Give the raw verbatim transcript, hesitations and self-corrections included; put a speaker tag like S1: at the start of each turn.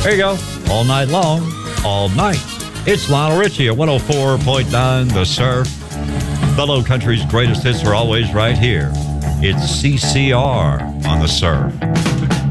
S1: There you go. All night long, all night. It's Lionel Richie at one oh four point nine The Surf. The Low Country's greatest hits are always right here. It's C C R on The Surf.